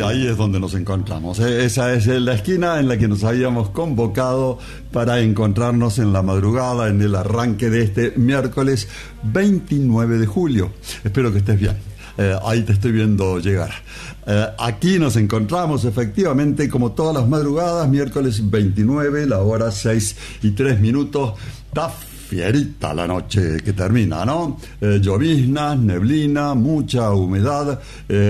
ahí es donde nos encontramos. Esa es la esquina en la que nos habíamos convocado para encontrarnos en la madrugada, en el arranque de este miércoles 29 de julio. Espero que estés bien. Ahí te estoy viendo llegar. Aquí nos encontramos efectivamente como todas las madrugadas, miércoles 29, la hora 6:03. Está fierita la noche que termina, ¿no? Lloviznas, neblina, mucha humedad.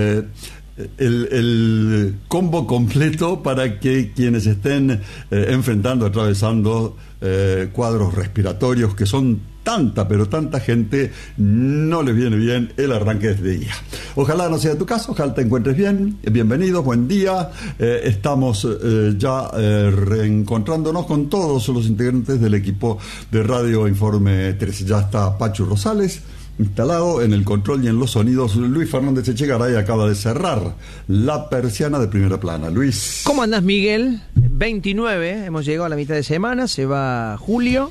El combo completo para que quienes estén enfrentando, atravesando cuadros respiratorios que son tanta gente, no les viene bien el arranque de este día. Ojalá no sea tu caso, ojalá te encuentres bien. Bienvenidos, buen día. Estamos ya reencontrándonos con todos los integrantes del equipo de Radio Informe 13. Ya está Pachu Rosales instalado en el control y en los sonidos. Luis Fernández Echegaray acaba de cerrar la persiana de primera plana. Luis. ¿Cómo andás, Miguel? 29, hemos llegado a la mitad de semana, se va julio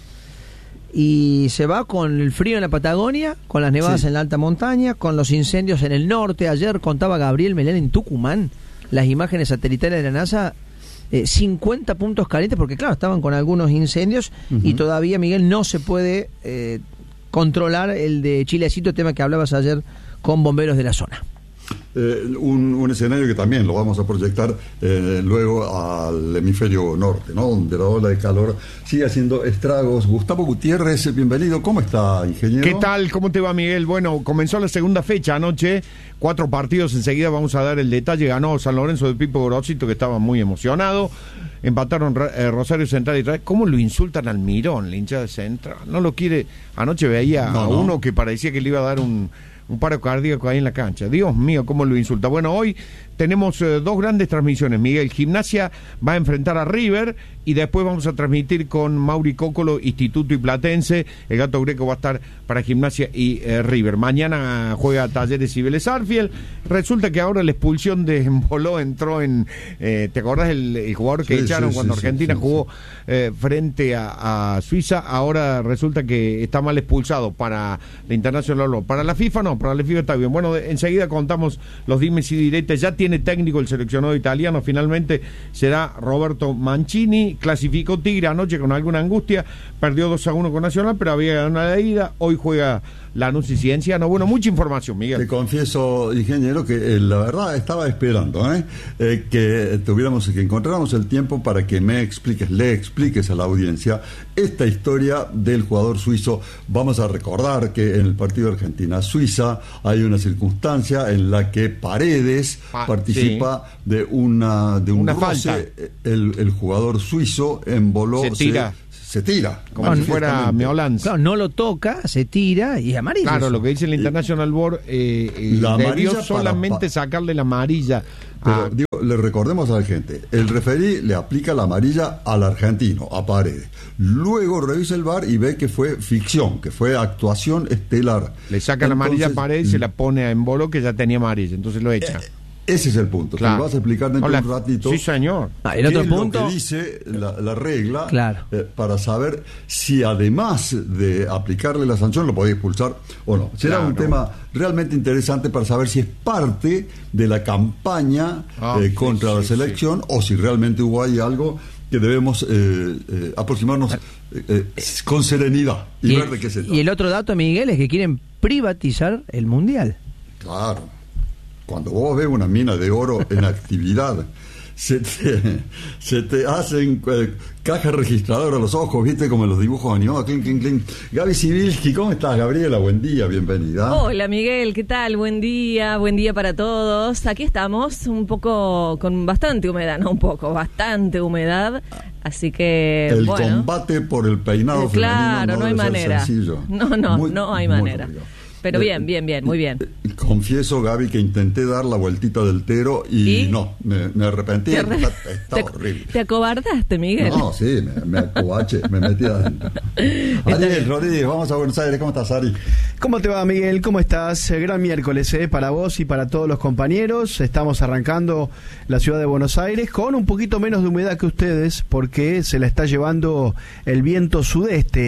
y se va con el frío en la Patagonia, con las nevadas en la alta montaña, con los incendios en el norte. Ayer contaba Gabriel Melén en Tucumán las imágenes satelitales de la NASA, 50 puntos calientes, porque claro, estaban con algunos incendios y todavía, Miguel, no se puede controlar el de Chilecito, tema que hablabas ayer con bomberos de la zona. Un escenario que también lo vamos a proyectar luego al hemisferio norte, ¿no? Donde la ola de calor sigue haciendo estragos. Gustavo Gutiérrez, bienvenido. ¿Cómo está, ingeniero? ¿Qué tal? ¿Cómo te va, Miguel? Bueno, comenzó la segunda fecha anoche, 4 partidos, enseguida vamos a dar el detalle. Ganó San Lorenzo de Pipo Gorosito, que estaba muy emocionado. Empataron Rosario Central y Real. ¿Cómo lo insultan al Mirón, la hinchada de Central? No lo quiere. Anoche veía a uno que parecía que le iba a dar un paro cardíaco ahí en la cancha. Dios mío, cómo lo insulta. Bueno, hoy tenemos 2 grandes transmisiones, Miguel. Gimnasia va a enfrentar a River y después vamos a transmitir con Mauri Cócolo, Instituto y Platense. El Gato Greco va a estar para Gimnasia y River. Mañana juega Talleres y Vélez Sarsfield. Resulta que ahora la expulsión de Embolo entró en... ¿te acordás el jugador que echaron cuando Argentina jugó frente a Suiza? Ahora resulta que está mal expulsado para la Internacional. Para la FIFA no, para la FIFA está bien. Bueno, enseguida contamos los dimes y diretes. Ya tiene técnico el seleccionado italiano, finalmente será Roberto Mancini. Clasificó Tigre anoche con alguna angustia, perdió 2-1 con Nacional, pero había ganado la ida. Hoy juega Lanús y Cienciano. Bueno, mucha información, Miguel. Te confieso, ingeniero, que la verdad estaba esperando que encontráramos el tiempo para que le expliques a la audiencia esta historia del jugador suizo. Vamos a recordar que en el partido de Argentina-Suiza hay una circunstancia en la que Paredes participa de una falta. El jugador suizo Embolo se tira como si fuera Meolans. Claro, no lo toca, se tira y amarilla. Claro, lo que dice el International Board, debió solamente sacarle la amarilla. Pero le recordemos a la gente, el referí le aplica la amarilla al argentino, a Paredes. Luego revisa el VAR y ve que fue ficción, que fue actuación estelar. Le saca la amarilla a Paredes y se la pone a Embolo, que ya tenía amarilla, entonces lo echa. Ese es el punto. Claro. Te lo vas a explicar dentro de un ratito. Sí, señor. El otro punto, lo que dice la regla, claro, para saber si además de aplicarle la sanción lo podía expulsar o no. Será un tema realmente interesante para saber si es parte de la campaña contra la selección o si realmente hubo ahí algo que debemos aproximarnos con serenidad y ver de qué se trata. Y el otro dato, Miguel, es que quieren privatizar el Mundial. Claro. Cuando vos ves una mina de oro en actividad, se te hacen cajas registradoras a los ojos, ¿viste? Como en los dibujos animados. Clink, clink, clink. Gaby Sibilski, ¿cómo estás, Gabriela? Buen día, bienvenida. Hola, Miguel, ¿qué tal? Buen día para todos. Aquí estamos, un poco con bastante humedad, no un poco, bastante humedad. Así que, el combate por el peinado femenino no hay manera. Sencillo. No hay manera. Pero bien, muy bien. Confieso, Gaby, que intenté dar la vueltita del Tero y no, me arrepentí. Está horrible. ¿Te acobardaste, Miguel? No, sí, me acobaché, me metí adentro. Ariel Rodríguez, vamos a Buenos Aires. ¿Cómo estás, Ari? ¿Cómo te va, Miguel? ¿Cómo estás? Gran miércoles para vos y para todos los compañeros. Estamos arrancando la ciudad de Buenos Aires con un poquito menos de humedad que ustedes, porque se la está llevando el viento sudeste,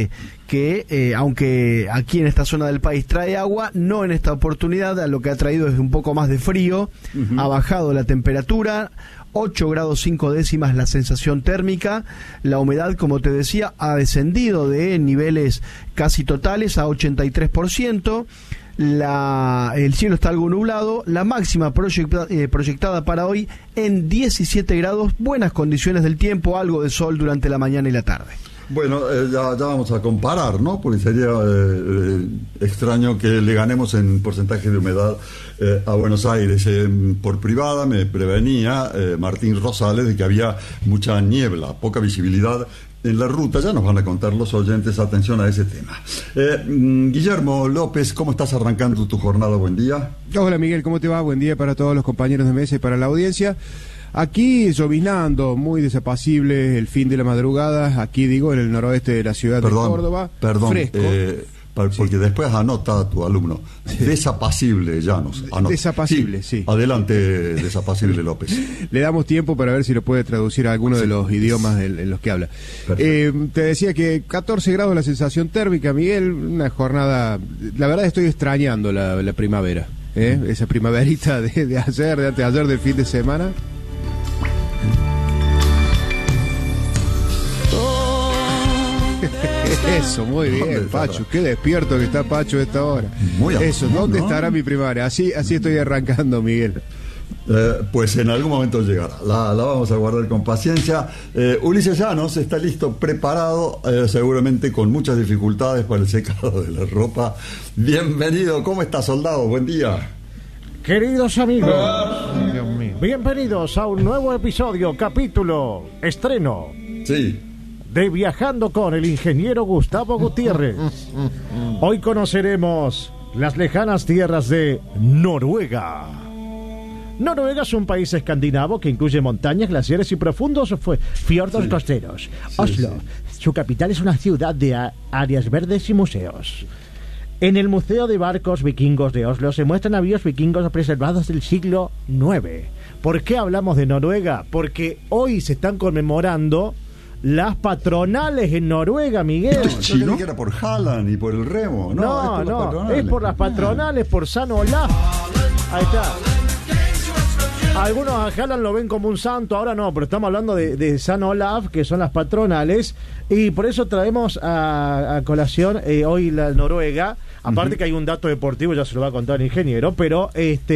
que aunque aquí en esta zona del país trae agua, no en esta oportunidad, lo que ha traído es un poco más de frío, ha bajado la temperatura, 8 grados 5 décimas la sensación térmica, la humedad, como te decía, ha descendido de niveles casi totales a 83%, el cielo está algo nublado, la máxima proyectada para hoy en 17 grados, buenas condiciones del tiempo, algo de sol durante la mañana y la tarde. Bueno, ya vamos a comparar, ¿no? Porque sería extraño que le ganemos en porcentaje de humedad a Buenos Aires. Por privada me prevenía Martín Rosales de que había mucha niebla, poca visibilidad en la ruta. Ya nos van a contar los oyentes, atención a ese tema. Guillermo López, ¿cómo estás arrancando tu jornada? Buen día. Hola Miguel, ¿cómo te va? Buen día para todos los compañeros de mesa y para la audiencia. Aquí lloviznando, muy desapacible el fin de la madrugada, aquí digo, en el noroeste de la ciudad de Córdoba. Perdón, fresco. Porque después anota tu alumno. Desapacible, Llanos. Desapacible, sí. Adelante, Desapacible López. Le damos tiempo para ver si lo puede traducir a alguno de los idiomas en los que habla. Te decía que 14 grados la sensación térmica, Miguel, una jornada... La verdad estoy extrañando la primavera, esa primaverita de ayer, de anteayer, del fin de semana. Eso, muy bien, Pacho. Qué despierto que está Pacho a esta hora. Eso, ¿dónde estará mi primaria? Así estoy arrancando, Miguel. Pues en algún momento llegará. La vamos a guardar con paciencia. Ulises Llanos está listo, preparado, seguramente con muchas dificultades para el secado de la ropa. Bienvenido. ¿Cómo está, soldado? Buen día. Queridos amigos, bienvenidos a un nuevo episodio, capítulo, estreno. Sí. De Viajando con el ingeniero Gustavo Gutiérrez. Hoy conoceremos las lejanas tierras de Noruega. Noruega es un país escandinavo que incluye montañas, glaciares y profundos fiordos costeros. Oslo, su capital, es una ciudad de áreas verdes y museos. En el Museo de Barcos Vikingos de Oslo se muestran navíos vikingos preservados del siglo IX. ¿Por qué hablamos de Noruega? Porque hoy se están conmemorando las patronales en Noruega, Miguel. Yo creí que era por Halland y por el remo. No, es por las patronales, por San Olaf. Ahí está. Algunos a Halland lo ven como un santo, ahora no, pero estamos hablando de San Olaf, que son las patronales, y por eso traemos a colación hoy la Noruega. Aparte que hay un dato deportivo, ya se lo va a contar el ingeniero, pero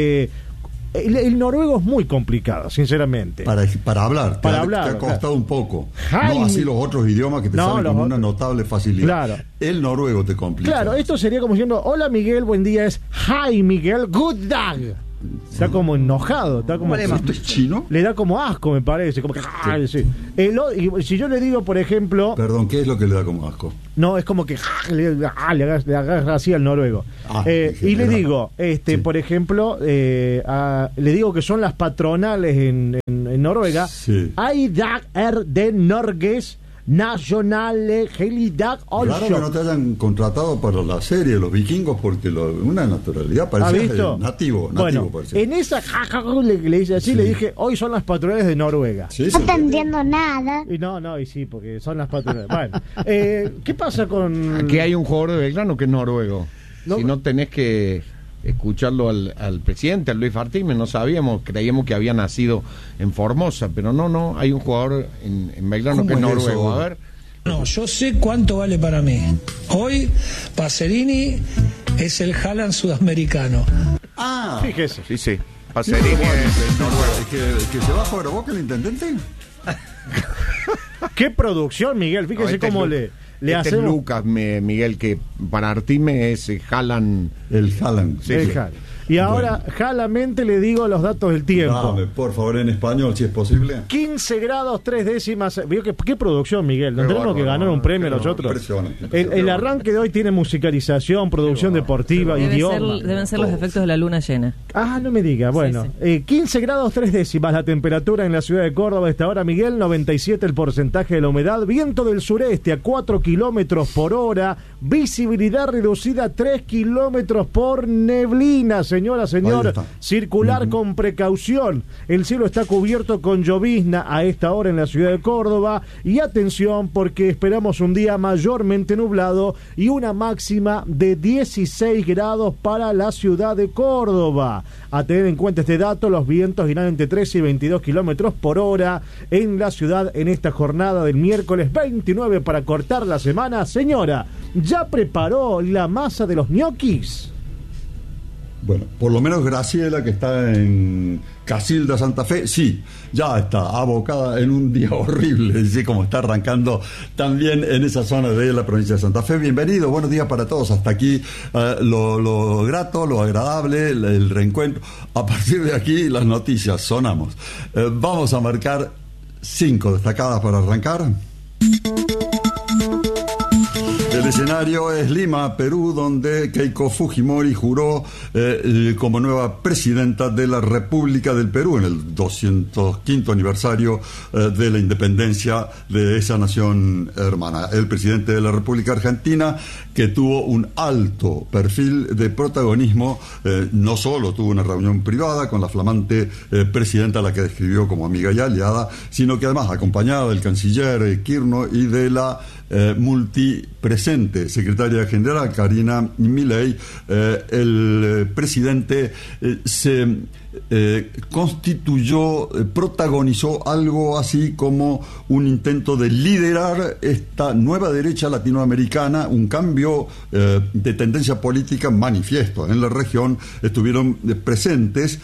el noruego es muy complicado, sinceramente. Para hablar. Te ha costado un poco. No así los otros idiomas que te salen con una notable facilidad. Claro. El noruego te complica. Claro, esto sería como diciendo, hola Miguel, buen día, es hi Miguel, good dag. Está como enojado, está como... ¿Esto es chino? Le da como asco, me parece, como que... Sí. Y si yo le digo, por ejemplo... Perdón, ¿qué es lo que le da como asco? No, es como que le agarra así al noruego. Y le digo, por ejemplo, le digo que son las patronales en Noruega. Hay dag de Norges Nationale Helligdag Olsson. Claro que no te hayan contratado para la serie Los Vikingos, porque una naturalidad parece nativo. Bueno, en esa le hice así, le dije, hoy son las patronales de Noruega. No entendiendo nada. Y no, sí, porque son las patronales. Bueno, ¿qué pasa con...? Aquí hay un jugador de Belgrano que es noruego. Si no tenés que escucharlo al presidente, a Luis Fartime, no sabíamos, creíamos que había nacido en Formosa, pero no, hay un jugador en Belgrano que es noruego. A ver. No, yo sé cuánto vale para mí. Hoy Pacerini es el Haaland sudamericano. Fíjese. Sí. Pacerini es noruego. ¿Que se va por Boca el intendente? ¿Qué producción, Miguel? Fíjese cómo le hacemos... Lucas, Miguel, que para Artime es Haaland. El Haaland. Sí. Y ahora, jalamente le digo los datos del tiempo. Dame, por favor, en español, si es posible. 15 grados 3 décimas. ¿Vio qué producción, Miguel? Nos tenemos que ganar un premio nosotros. Impresionante. El arranque de hoy tiene musicalización, producción deportiva, idioma. Deben ser los efectos de la luna llena. No me diga. Bueno, sí. 15 grados 3 décimas la temperatura en la ciudad de Córdoba a esta hora, Miguel. 97 el porcentaje de la humedad. Viento del sureste a 4 kilómetros por hora. Visibilidad reducida a 3 kilómetros por neblina. señora, señor, circular con precaución. El cielo está cubierto con llovizna a esta hora en la ciudad de Córdoba. Y atención, porque esperamos un día mayormente nublado y una máxima de 16 grados para la ciudad de Córdoba. A tener en cuenta este dato, los vientos irán entre 13 y 22 kilómetros por hora en la ciudad en esta jornada del miércoles 29 para cortar la semana. Señora, ¿ya preparó la masa de los ñoquis? Bueno, por lo menos Graciela, que está en Casilda, Santa Fe, sí, ya está abocada en un día horrible, así como está arrancando también en esa zona de la provincia de Santa Fe. Bienvenido, buenos días para todos. Hasta aquí lo grato, lo agradable, el reencuentro. A partir de aquí, las noticias, sonamos. Vamos a marcar 5 destacadas para arrancar. El escenario es Lima, Perú, donde Keiko Fujimori juró como nueva presidenta de la República del Perú en el 205 aniversario de la independencia de esa nación hermana. El presidente de la República Argentina, que tuvo un alto perfil de protagonismo, no solo tuvo una reunión privada con la flamante presidenta, a la que describió como amiga y aliada, sino que además acompañada del canciller Kirchner y de la multipresente secretaria general Karina Milei, el presidente se constituyó, protagonizó algo así como un intento de liderar esta nueva derecha latinoamericana, un cambio de tendencia política manifiesto. En la región estuvieron presentes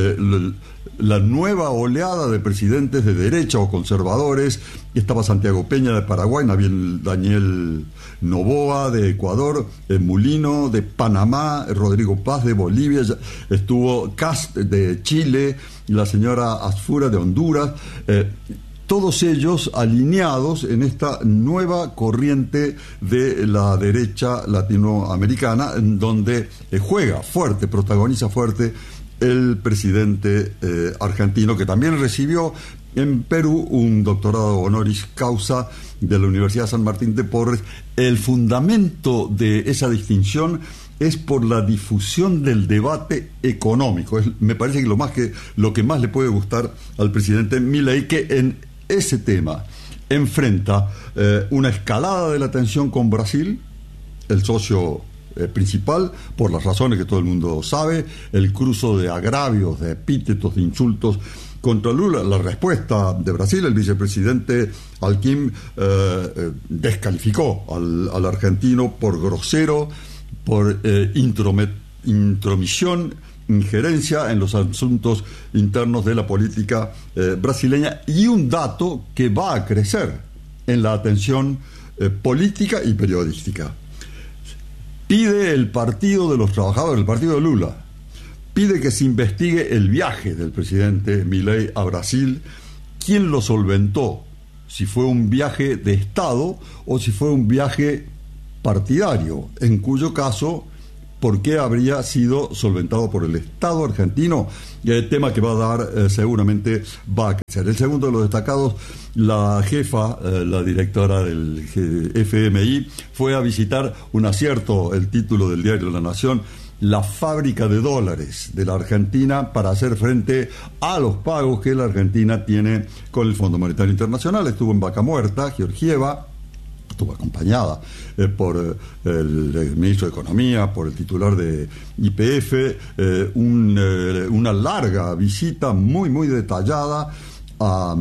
la nueva oleada de presidentes de derecha o conservadores. Estaba Santiago Peña de Paraguay, Daniel Noboa de Ecuador, Mulino de Panamá, Rodrigo Paz de Bolivia, estuvo Cast de Chile, la señora Asfura de Honduras, todos ellos alineados en esta nueva corriente de la derecha latinoamericana, en donde juega fuerte, protagoniza fuerte el presidente argentino, que también recibió en Perú un doctorado honoris causa de la Universidad San Martín de Porres. El fundamento de esa distinción es por la difusión del debate económico. Me parece que lo que más le puede gustar al presidente Milei, que en ese tema enfrenta una escalada de la tensión con Brasil, el socio principal, por las razones que todo el mundo sabe, el cruzo de agravios, de epítetos, de insultos contra Lula. La respuesta de Brasil, el vicepresidente Alckmin descalificó al argentino por grosero, por intromisión, injerencia en los asuntos internos de la política brasileña, y un dato que va a crecer en la atención política y periodística. Pide el Partido de los Trabajadores, el partido de Lula, pide que se investigue el viaje del presidente Milei a Brasil, quién lo solventó, si fue un viaje de Estado o si fue un viaje partidario, en cuyo caso, ¿por qué habría sido solventado por el Estado argentino? El tema que va a dar seguramente va a crecer. El segundo de los destacados, la jefa, la directora del FMI, fue a visitar un acierto, el título del diario La Nación, la fábrica de dólares de la Argentina para hacer frente a los pagos que la Argentina tiene con el Fondo Monetario Internacional. Estuvo en Vaca Muerta, Georgieva, estuvo acompañada por el ministro de Economía, por el titular de YPF, una larga visita muy, muy detallada a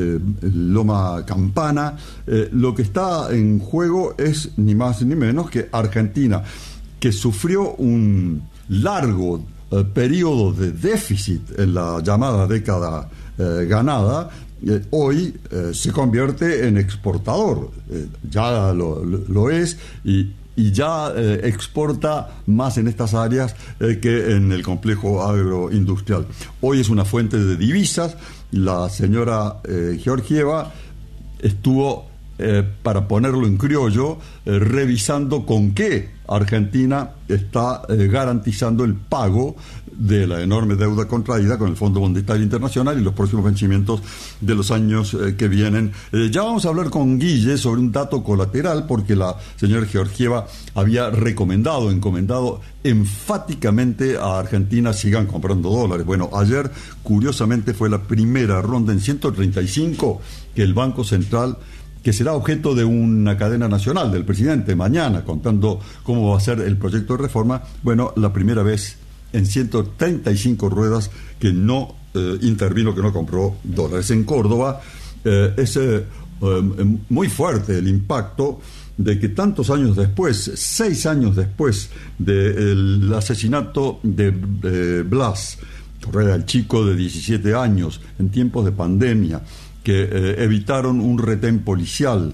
Loma Campana. Lo que está en juego es ni más ni menos que Argentina, que sufrió un largo periodo de déficit en la llamada década ganada, hoy se convierte en exportador, ya lo es, y ya exporta más en estas áreas que en el complejo agroindustrial. Hoy es una fuente de divisas. La señora Georgieva estuvo para ponerlo en criollo, revisando con qué Argentina está garantizando el pago de la enorme deuda contraída con el Fondo Monetario Internacional y los próximos vencimientos de los años que vienen. Ya vamos a hablar con Guille sobre un dato colateral, porque la señora Georgieva había encomendado enfáticamente a Argentina sigan comprando dólares. Bueno, ayer curiosamente fue la primera ronda en 135 que el Banco Central, que será objeto de una cadena nacional del presidente mañana, contando cómo va a ser el proyecto de reforma. Bueno, la primera vez en 135 ruedas que no intervino, que no compró dólares. En Córdoba es muy fuerte el impacto de que tantos años después, 6 años después del asesinato de Blas Correa, el chico de 17 años, en tiempos de pandemia, que evitaron un retén policial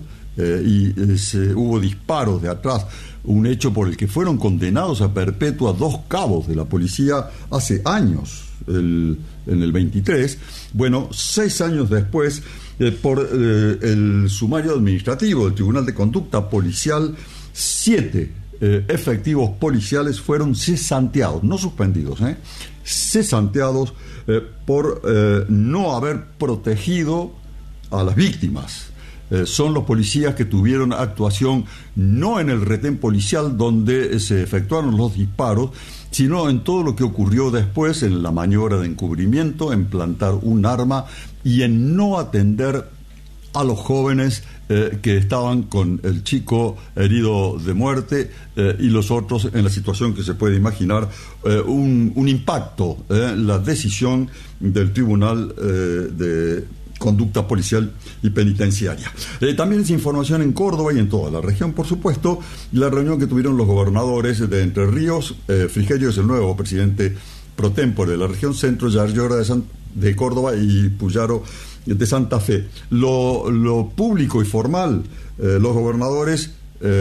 hubo disparos de atrás, un hecho por el que fueron condenados a perpetua 2 cabos de la policía hace años, en el 23. Bueno, 6 años después, por el sumario administrativo del Tribunal de Conducta Policial, 7 efectivos policiales fueron cesanteados, no suspendidos, cesanteados por no haber protegido a las víctimas. Son los policías que tuvieron actuación no en el retén policial donde se efectuaron los disparos, sino en todo lo que ocurrió después, en la maniobra de encubrimiento, en plantar un arma y en no atender a los jóvenes que estaban con el chico herido de muerte y los otros en la situación que se puede imaginar. Un impacto, la decisión del Tribunal de Conducta Policial y Penitenciaria. También es información en Córdoba y en toda la región, por supuesto, la reunión que tuvieron los gobernadores de Entre Ríos. Frigerio es el nuevo presidente pro tempore de la región centro, Yarlora de Córdoba y Puyaro de Santa Fe. Lo público y formal, los gobernadores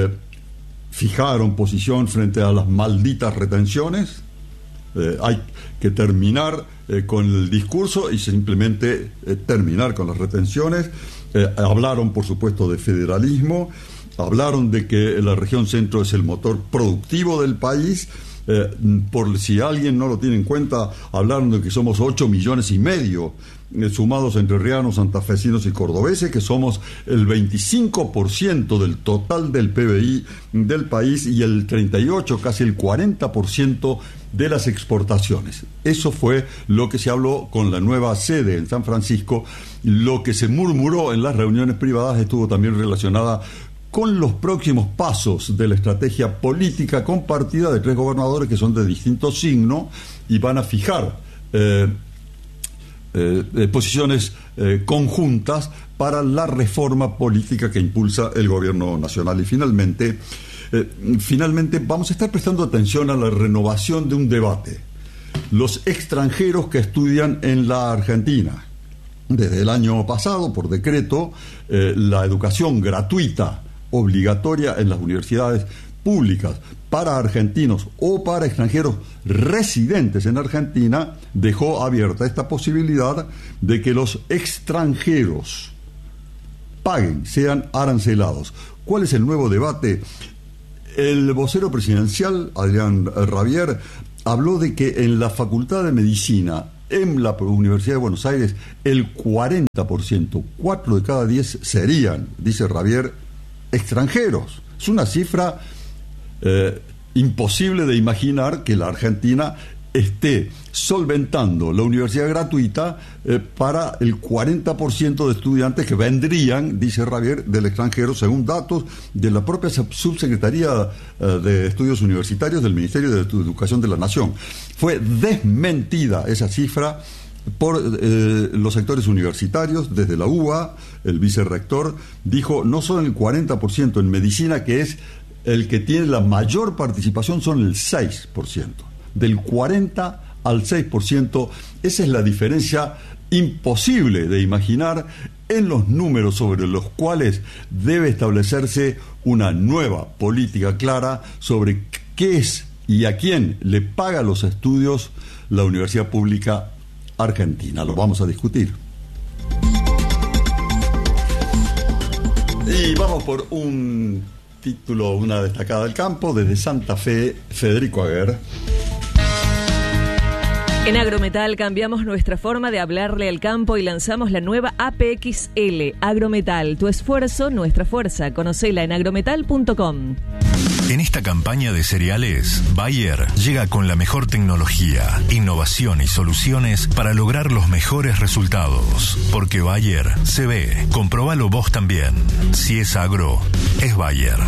fijaron posición frente a las malditas retenciones. Hay que terminar con el discurso y simplemente terminar con las retenciones. Hablaron, por supuesto, de federalismo, hablaron de que la región centro es el motor productivo del país. Por si alguien no lo tiene en cuenta, hablaron de que somos 8,5 millones, sumados entrerrianos, santafesinos y cordobeses, que somos el 25% del total del PBI del país y el 38%, casi el 40% de las exportaciones. Eso fue lo que se habló con la nueva sede en San Francisco. Lo que se murmuró en las reuniones privadas estuvo también relacionada con los próximos pasos de la estrategia política compartida de 3 gobernadores que son de distinto signo y van a fijar posiciones conjuntas para la reforma política que impulsa el gobierno nacional. Y finalmente vamos a estar prestando atención a la renovación de un debate. Los extranjeros que estudian en la Argentina. Desde el año pasado, por decreto, la educación gratuita obligatoria en las universidades públicas para argentinos o para extranjeros residentes en Argentina dejó abierta esta posibilidad de que los extranjeros paguen, sean arancelados. ¿Cuál es el nuevo debate? El vocero presidencial, Adrián Rabier, habló de que en la Facultad de Medicina, en la Universidad de Buenos Aires, el 40%, 4 de cada 10 serían, dice Rabier, extranjeros. Es una cifra imposible de imaginar que la Argentina esté solventando la universidad gratuita para el 40% de estudiantes que vendrían, dice Rabier, del extranjero, según datos de la propia Subsecretaría de Estudios Universitarios del Ministerio de Educación de la Nación. Fue desmentida esa cifra por los sectores universitarios. Desde la UBA, el vicerrector dijo, no son el 40% en medicina, que es el que tiene la mayor participación, son el 6%. Del 40 al 6%, esa es la diferencia imposible de imaginar en los números sobre los cuales debe establecerse una nueva política clara sobre qué es y a quién le paga los estudios la universidad pública argentina. Lo vamos a discutir. Y vamos por un título, una destacada del campo, desde Santa Fe, Federico Aguer. En Agrometal cambiamos nuestra forma de hablarle al campo y lanzamos la nueva APXL. Agrometal, tu esfuerzo, nuestra fuerza. Conocela en agrometal.com. En esta campaña de cereales, Bayer llega con la mejor tecnología, innovación y soluciones para lograr los mejores resultados. Porque Bayer se ve. Comprobalo vos también. Si es agro, es Bayer.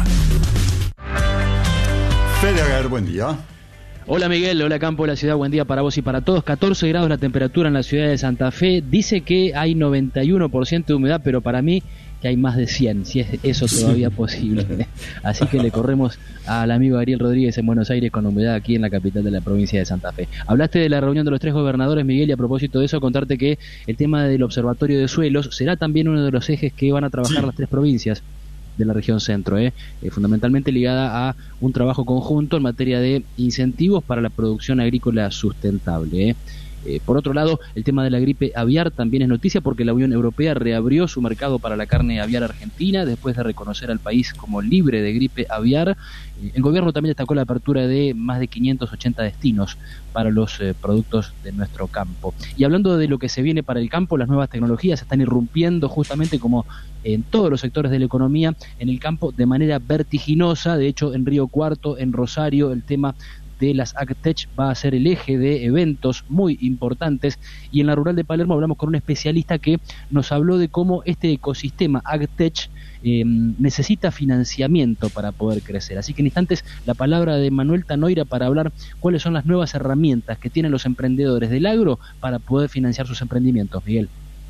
Fede Aguer, buen día. Hola Miguel, hola campo de la ciudad, buen día para vos y para todos. 14 grados la temperatura en la ciudad de Santa Fe. Dice que hay 91% de humedad, pero para mí que hay más de 100, si es eso todavía posible. Así que le corremos al amigo Ariel Rodríguez en Buenos Aires con humedad aquí en la capital de la provincia de Santa Fe. Hablaste de la reunión de los 3 gobernadores, Miguel, y a propósito de eso, contarte que el tema del observatorio de suelos será también uno de los ejes que van a trabajar las 3 provincias de la región centro, fundamentalmente ligada a un trabajo conjunto en materia de incentivos para la producción agrícola sustentable. Por otro lado, el tema de la gripe aviar también es noticia porque la Unión Europea reabrió su mercado para la carne aviar argentina después de reconocer al país como libre de gripe aviar. El gobierno también destacó la apertura de más de 580 destinos para los productos de nuestro campo. Y hablando de lo que se viene para el campo, las nuevas tecnologías están irrumpiendo justamente como en todos los sectores de la economía, en el campo de manera vertiginosa. De hecho, en Río Cuarto, en Rosario, el tema de las AgTech va a ser el eje de eventos muy importantes, y en la rural de Palermo hablamos con un especialista que nos habló de cómo este ecosistema AgTech necesita financiamiento para poder crecer. Así que en instantes la palabra de Manuel Tanoira para hablar cuáles son las nuevas herramientas que tienen los emprendedores del agro para poder financiar sus emprendimientos. Miguel.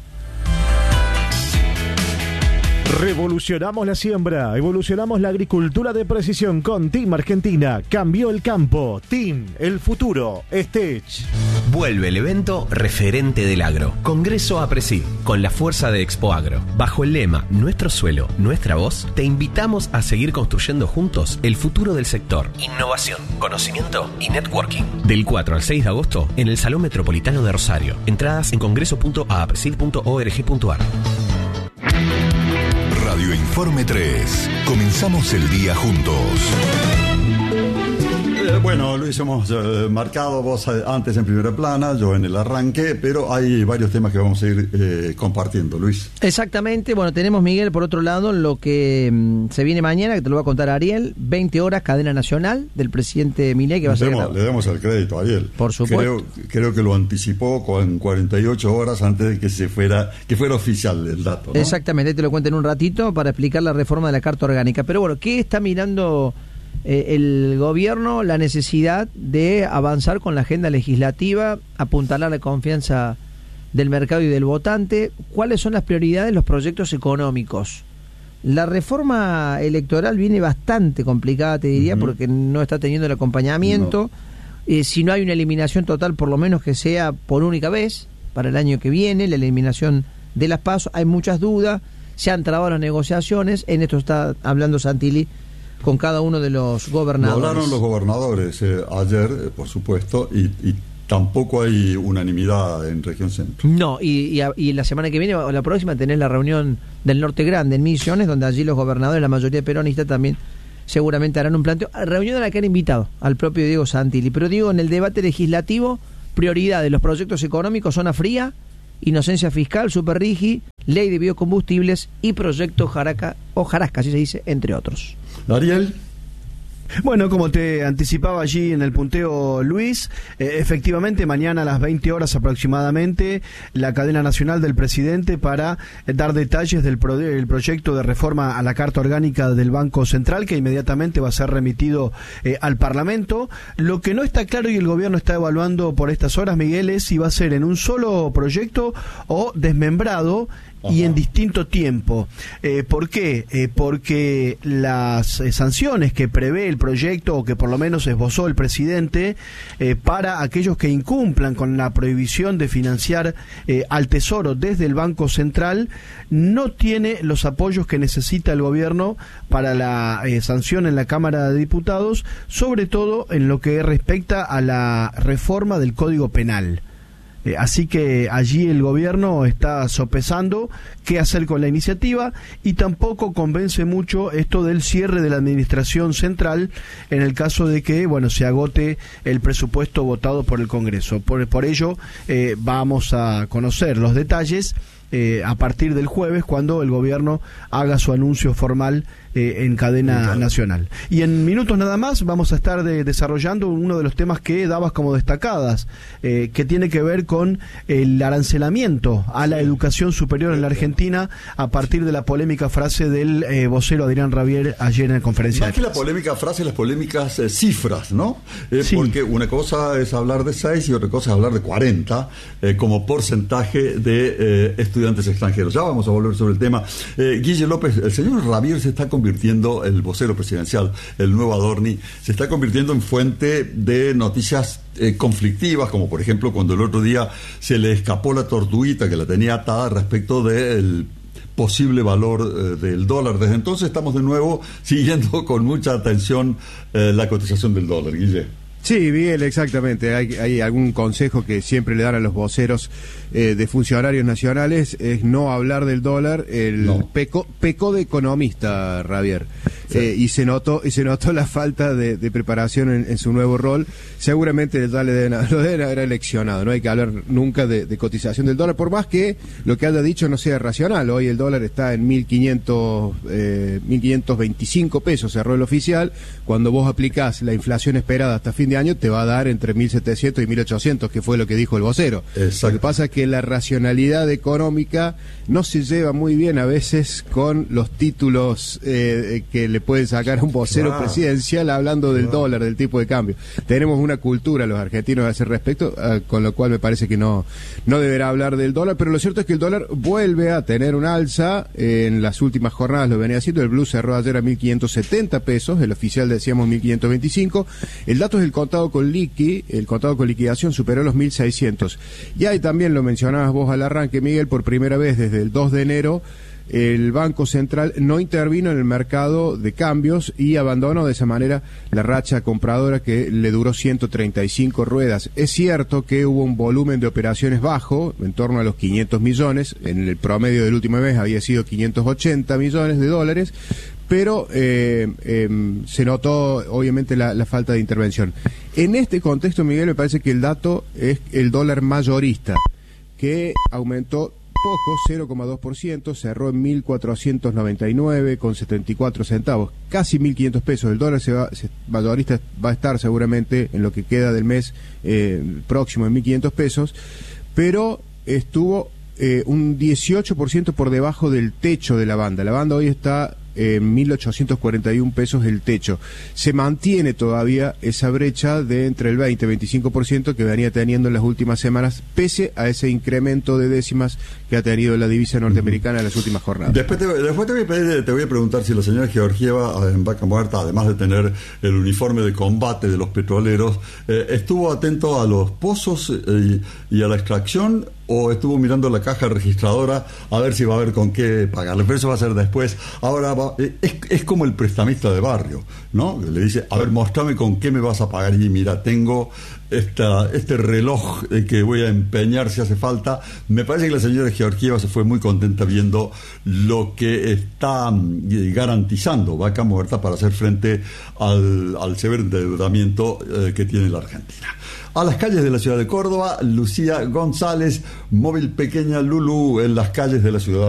Revolucionamos la siembra, evolucionamos la agricultura de precisión con Team Argentina. Cambió el campo. Team, el futuro. Stech. Vuelve el evento referente del agro. Congreso APRESID, con la fuerza de Expo Agro. Bajo el lema Nuestro suelo, nuestra voz, te invitamos a seguir construyendo juntos el futuro del sector. Innovación, conocimiento y networking. Del 4 al 6 de agosto en el Salón Metropolitano de Rosario. Entradas en congreso.apresid.org.ar. Radio Informe 3. Comenzamos el día juntos. Bueno, Luis, hemos marcado vos antes en primera plana, yo en el arranque, pero hay varios temas que vamos a ir compartiendo, Luis. Exactamente. Bueno, tenemos, Miguel, por otro lado, lo que se viene mañana, que te lo va a contar Ariel, 20 horas, cadena nacional del presidente Milei, que va a ser... Le damos el crédito a Ariel. Por supuesto. Creo que lo anticipó con 48 horas antes de que fuera oficial el dato, ¿no? Exactamente, te lo cuento en un ratito para explicar la reforma de la Carta Orgánica. Pero bueno, ¿qué está mirando el gobierno? La necesidad de avanzar con la agenda legislativa, apuntalar la confianza del mercado y del votante. ¿Cuáles son las prioridades? Los proyectos económicos. La reforma electoral viene bastante complicada, te diría, porque no está teniendo el acompañamiento. No. Si no hay una eliminación total, por lo menos que sea por única vez para el año que viene, la eliminación de las PASO. Hay muchas dudas, se han trabado las negociaciones. En esto está hablando Santilli con cada uno de los gobernadores. Hablaron los gobernadores ayer, por supuesto, y tampoco hay unanimidad en región centro. No, y la semana que viene o la próxima tenés la reunión del Norte Grande en Misiones, donde allí los gobernadores, la mayoría peronistas, también seguramente harán un planteo. Reunión a la que han invitado al propio Diego Santilli. Pero digo, en el debate legislativo, prioridad de los proyectos económicos, zona fría, inocencia fiscal, superrigi, ley de biocombustibles y proyecto Jarasca, así se dice, entre otros. Ariel. Bueno, como te anticipaba allí en el punteo Luis, efectivamente mañana a las 20 horas aproximadamente la cadena nacional del presidente para dar detalles del proyecto de reforma a la Carta Orgánica del Banco Central, que inmediatamente va a ser remitido al Parlamento. Lo que no está claro y el gobierno está evaluando por estas horas, Miguel, es si va a ser en un solo proyecto o desmembrado y en distinto tiempo. ¿Por qué? Porque las sanciones que prevé el proyecto, o que por lo menos esbozó el presidente, para aquellos que incumplan con la prohibición de financiar al Tesoro desde el Banco Central, no tiene los apoyos que necesita el gobierno para la sanción en la Cámara de Diputados, sobre todo en lo que respecta a la reforma del Código Penal. Así que allí el gobierno está sopesando qué hacer con la iniciativa, y tampoco convence mucho esto del cierre de la administración central en el caso de que, bueno, se agote el presupuesto votado por el Congreso. Por ello vamos a conocer los detalles a partir del jueves, cuando el gobierno haga su anuncio formal en cadena nacional. Y en minutos nada más vamos a estar desarrollando uno de los temas que dabas como destacadas, que tiene que ver con el arancelamiento a la educación superior en la Argentina a partir de la polémica frase del vocero Adrián Rabier ayer en la conferencia de prensa. Más que la polémica frase, las polémicas cifras, ¿no? Sí. Porque una cosa es hablar de 6 y otra cosa es hablar de 40 como porcentaje de estudiantes extranjeros. Ya vamos a volver sobre el tema. Guille López, el señor Rabier se está convirtiendo, el vocero presidencial, el nuevo Adorni, se está convirtiendo en fuente de noticias conflictivas, como por ejemplo cuando el otro día se le escapó la tortuguita que la tenía atada respecto del posible valor del dólar. Desde entonces estamos de nuevo siguiendo con mucha atención la cotización del dólar, Guille. Sí, Miguel, exactamente. Hay algún consejo que siempre le dan a los voceros de funcionarios nacionales, es no hablar del dólar. Pecó de economista, Rabier. Sí. Y se notó la falta de preparación en su nuevo rol. Seguramente ya lo deben haber eleccionado. No hay que hablar nunca de cotización del dólar, por más que lo que haya dicho no sea racional. Hoy el dólar está en 1.525 pesos, cerró el oficial. Cuando vos aplicás la inflación esperada hasta fin de año, te va a dar entre 1.700 y 1.800, que fue lo que dijo el vocero. Exacto. Lo que pasa es que la racionalidad económica no se lleva muy bien a veces con los títulos que le pueden sacar a un vocero presidencial hablando del dólar, del tipo de cambio. Tenemos una cultura los argentinos a ese respecto, con lo cual me parece que no deberá hablar del dólar, pero lo cierto es que el dólar vuelve a tener un alza. En las últimas jornadas lo venía haciendo. El blue cerró ayer a 1.570 pesos, el oficial decíamos 1.525. El dato es el contado con liqui, el contado con liquidación superó los 1.600. Y ahí también lo mencionabas vos al arranque, Miguel, por primera vez desde el 2 de enero, el Banco Central no intervino en el mercado de cambios y abandonó de esa manera la racha compradora que le duró 135 ruedas. Es cierto que hubo un volumen de operaciones bajo, en torno a los 500 millones, en el promedio del último mes había sido 580 millones de dólares, pero se notó obviamente la falta de intervención. En este contexto, Miguel, me parece que el dato es el dólar mayorista, que aumentó poco, 0,2%, cerró en 1.499,74 centavos, casi 1.500 pesos. El dólar mayorista va a estar seguramente en lo que queda del mes próximo en 1.500 pesos, pero estuvo un 18% por debajo del techo de la banda. La banda hoy está en 1.841 pesos el techo. Se mantiene todavía esa brecha de entre el 20 y 25% que venía teniendo en las últimas semanas, pese a ese incremento de décimas que ha tenido la divisa norteamericana en las últimas jornadas. Después te voy a preguntar si la señora Georgieva en Vaca Muerta, además de tener el uniforme de combate de los petroleros, estuvo atento a los pozos y a la extracción, o estuvo mirando la caja registradora a ver si va a haber con qué pagarle. Pero eso va a ser después. Ahora es como el prestamista de barrio, ¿no? Le dice, a ver, mostrame con qué me vas a pagar. Y mira, tengo este reloj que voy a empeñar si hace falta. Me parece que la señora Georgieva se fue muy contenta viendo lo que está garantizando Vaca Muerta para hacer frente al severo endeudamiento que tiene la Argentina. A las calles de la ciudad de Córdoba, Lucía González, móvil pequeña Lulú en las calles de la ciudad.